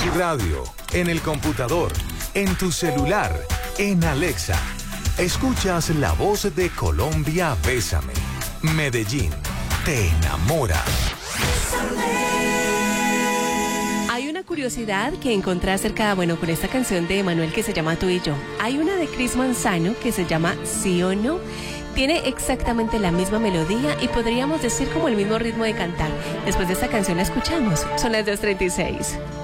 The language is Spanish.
Radio, en el computador, en tu celular, en Alexa. Escuchas la voz de Colombia, Bésame. Medellín, te enamora. Hay una curiosidad que encontré acerca, con esta canción de Emanuel que se llama Tú y Yo. Hay una de Chris Manzano que se llama Sí o No. Tiene exactamente la misma melodía y podríamos decir como el mismo ritmo de cantar. Después de esta canción la escuchamos. Son las 2:36.